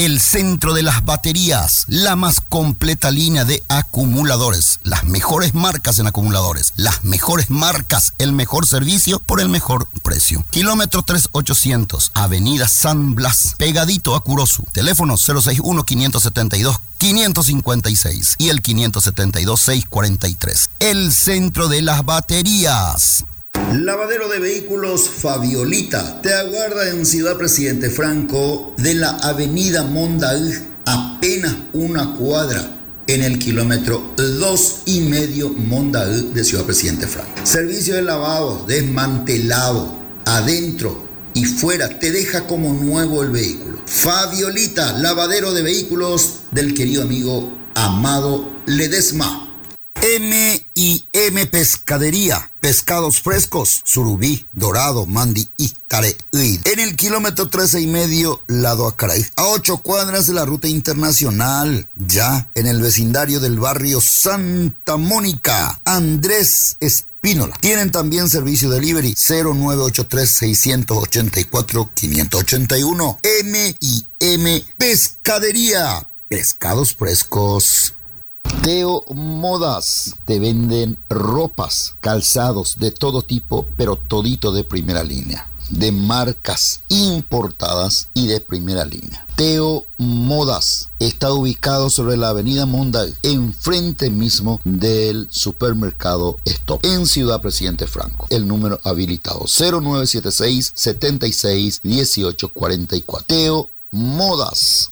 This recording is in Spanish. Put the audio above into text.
El centro de las baterías, la más completa línea de acumuladores, las mejores marcas en acumuladores, las mejores marcas, el mejor servicio por el mejor precio. Kilómetro 3800, Avenida San Blas, pegadito a Curosu. Teléfono 061-572-556 y el 572-643. El centro de las baterías. Lavadero de vehículos Fabiolita te aguarda en Ciudad Presidente Franco de la Avenida Mondaú, apenas una cuadra en el kilómetro 2,5 Mondaú de Ciudad Presidente Franco. Servicio de lavado, desmantelado, adentro y fuera, te deja como nuevo el vehículo. Fabiolita, lavadero de vehículos del querido amigo Amado Ledesma. M&M Pescadería, pescados frescos, surubí, dorado, mandi y tareí. En el kilómetro 13,5, lado a Caray, a 8 cuadras de la ruta internacional, ya en el vecindario del barrio Santa Mónica. Andrés Espínola. Tienen también servicio delivery 0983-684-581. M&M Pescadería, pescados frescos. Teo Modas, te venden ropas, calzados de todo tipo, pero todito de primera línea, de marcas importadas y de primera línea. Teo Modas está ubicado sobre la avenida Monday, enfrente mismo del supermercado Stop, en Ciudad Presidente Franco. El número habilitado 0976 76 1844. Teo Modas.